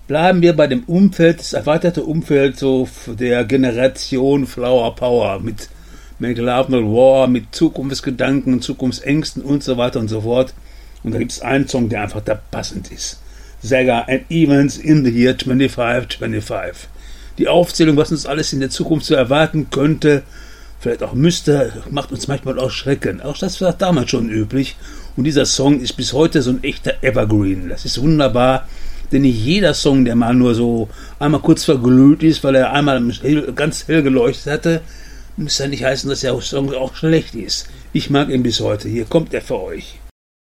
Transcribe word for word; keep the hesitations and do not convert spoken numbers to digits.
Bleiben wir bei dem Umfeld, das erweiterte Umfeld so der Generation Flower Power mit Make Love Not War, mit Zukunftsgedanken, Zukunftsängsten und so weiter und so fort. Und da gibt es einen Song, der einfach da passend ist. Saga and Events in the Year fünfundzwanzig fünfundzwanzig. Die Aufzählung, was uns alles in der Zukunft so erwarten könnte, vielleicht auch müsste, macht uns manchmal auch Schrecken. Auch das war damals schon üblich. Und dieser Song ist bis heute so ein echter Evergreen. Das ist wunderbar, denn nicht jeder Song, der mal nur so einmal kurz verglüht ist, weil er einmal ganz hell geleuchtet hatte, muss ja nicht heißen, dass der Song auch schlecht ist. Ich mag ihn bis heute. Hier kommt er für euch.